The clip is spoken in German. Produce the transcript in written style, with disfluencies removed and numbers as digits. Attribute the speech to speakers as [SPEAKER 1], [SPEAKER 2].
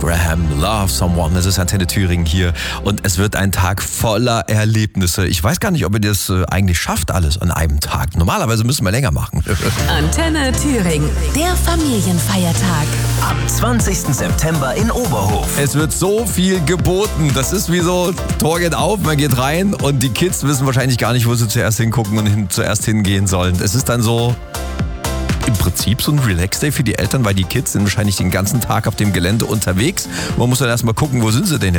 [SPEAKER 1] Graham, Love Someone. Es ist Antenne Thüringen hier und es wird ein Tag voller Erlebnisse. Ich weiß gar nicht, ob ihr das eigentlich schafft, alles an einem Tag. Normalerweise müssen wir länger machen.
[SPEAKER 2] Antenne Thüringen, der Familienfeiertag.
[SPEAKER 3] Am 20. September in Oberhof.
[SPEAKER 1] Es wird so viel geboten. Das ist wie so, Tor geht auf, man geht rein und die Kids wissen wahrscheinlich gar nicht, wo sie zuerst hingucken und zuerst hingehen sollen. Es ist dann so im Prinzip so ein Relax-Day für die Eltern, weil die Kids sind wahrscheinlich den ganzen Tag auf dem Gelände unterwegs. Man muss dann erstmal gucken, wo sind sie denn